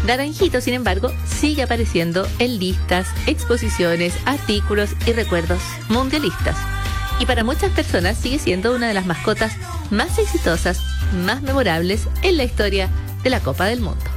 Naranjito, sin embargo, sigue apareciendo en listas, exposiciones, artículos y recuerdos mundialistas. Y para muchas personas sigue siendo una de las mascotas más exitosas, más memorables en la historia de la Copa del Mundo.